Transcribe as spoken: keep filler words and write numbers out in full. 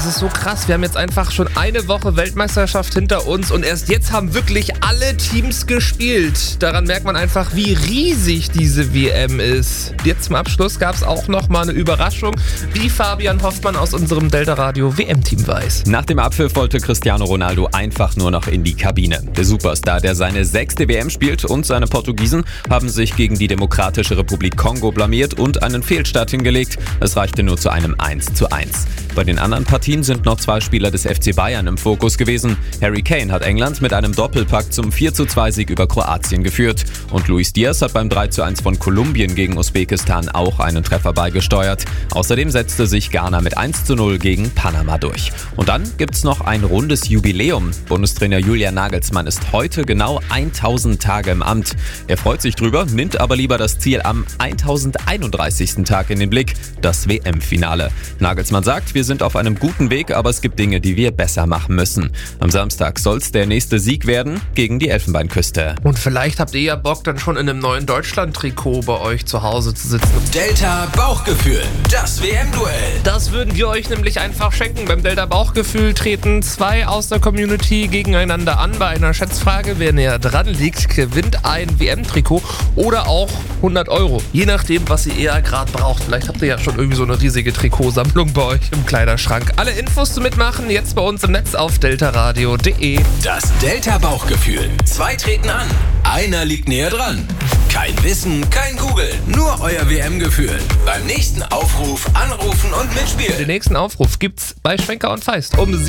ist so krass. Wir haben jetzt einfach schon eine Woche Weltmeisterschaft hinter uns und erst jetzt haben wirklich alle Teams gespielt. Daran merkt man einfach, wie riesig diese W M ist. Jetzt zum Abschluss gab es auch noch mal eine Überraschung, wie Fabian Hoffmann aus unserem Delta Radio W M-Team weiß. Nach dem Abpfiff wollte Cristiano Ronaldo einfach nur noch in die Kabine. Der Superstar, der seine sechste W M spielt, und seine Portugiesen haben sich gegen die Demokratische Republik Kongo blamiert und einen Fehlstart hingelegt. Es reichte nur zu einem eins zu eins. Bei den anderen Partien sind noch zwei Spieler des F C Bayern im Fokus gewesen. Harry Kane hat England mit einem Doppelpack zum vier zu zwei Sieg über Kroatien geführt. Und Luis Diaz hat beim drei zu eins von Kolumbien gegen Usbekistan auch einen Treffer beigesteuert. Außerdem setzte sich Ghana mit eins zu null gegen Panama durch. Und dann gibt's noch ein rundes Jubiläum. Bundestrainer Julian Nagelsmann ist heute genau tausend Tage im Amt. Er freut sich drüber, nimmt aber lieber das Ziel am tausendeinunddreißigsten Tag in den Blick, das W M-Finale. Nagelsmann sagt, wir sind auf einem guten Weg, aber es gibt Dinge, die wir besser machen müssen. Am Samstag soll's der nächste Sieg werden gegen die Elfenbeinküste. Und vielleicht habt ihr ja Bock, dann schon in einem neuen Deutschland-Trikot bei euch zu Hause zu sitzen. Delta Bauchgefühl, das W M-Duell. Das würden wir euch nämlich einfach schenken. Beim Delta Bauchgefühl treten zwei aus der Community gegeneinander an. Bei einer Schätzfrage, wer näher dran liegt, gewinnt ein W M-Trikot oder auch hundert Euro. Je nachdem, was ihr eher gerade braucht. Vielleicht habt ihr ja schon irgendwie so eine riesige Trikotsammlung bei euch im Kleiderschrank. Alle Infos zu mitmachen jetzt bei uns im Netz auf deltaradio punkt de. Das Delta Bauchgefühl. Zwei treten an, einer liegt näher dran. Kein Wissen, kein Google, nur euer W M-Gefühl. Beim nächsten Aufruf anrufen und mitspielen. Den nächsten Aufruf gibt's bei Schwenker und Feist um